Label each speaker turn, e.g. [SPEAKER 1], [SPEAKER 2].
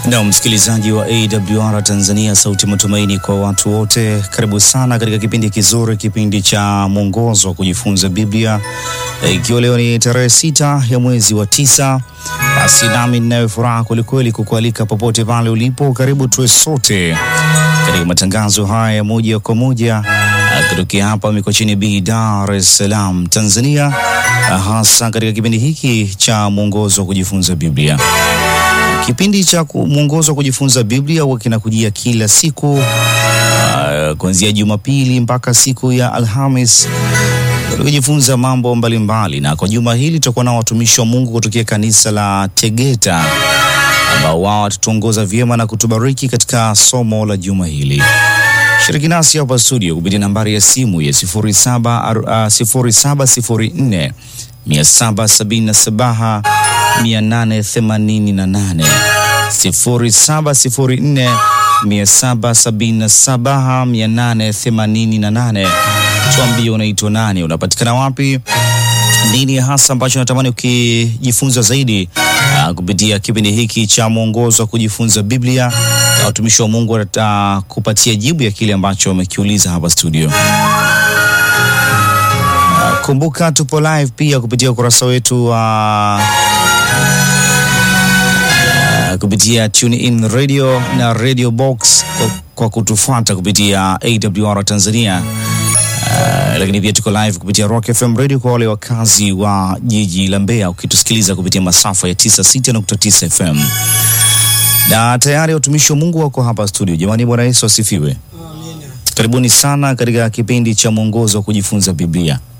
[SPEAKER 1] Na msikilizaji wa AWR Tanzania, sauti matumaini kwa watu wote, karibu sana katika kipindi kizuri, kipindi cha mwongozo wa kujifunza Biblia. Ikiwa leo ni tarehe 6 ya mwezi wa 9, basi nami ninayo furaha kwelikweli kukualika popote pale ulipo, karibu tuwe sote katika matangazo haya moja kwa moja kutoka hapa Mikocheni B, Dar es Salaam, Tanzania, hasa katika kipindi hiki cha mwongozo wa kujifunza Biblia. Kipindi cha mwongozo wa kujifunza Biblia huwa kinakujia kila siku kuanzia Jumapili mpaka siku ya Alhamis, kujifunza mambo mbalimbali. Na kwa juma hili tutakuwa na watumishi wa Mungu kutoka kanisa la Tegeta ambao wao watatuongoza vyema na kutubariki katika somo la juma hili. Shiriki nasi hapa studio kupitia nambari ya simu ya 0704 777 888 0704 777 888. Tuambie unaitwa nani, unapatikana wapi, nini hasa ambacho natamani ukijifunza zaidi kupitia kipindi hiki cha mwongozo wa kujifunza Biblia. Watumishi wa Mungu watakupatia jibu ya kile ambacho umekiuliza hapa studio. Kumbuka tupo live pia kupitia ukurasa wetu wa kupitia TuneIn Radio na Radio Box kwa kutufuata kupitia AWR Tanzania. Lakini pia tuko live kupitia Rock FM Radio kwa wale wakazi wa jiji la Mbeya, ukitusikiliza kupitia masafa ya 96.9 FM. Na tayari watumishi wa Mungu wako hapa studio. Jamani, Bwana Yesu asifiwe. Amina. Karibuni sana katika kipindi cha mwongozo wa kujifunza Biblia.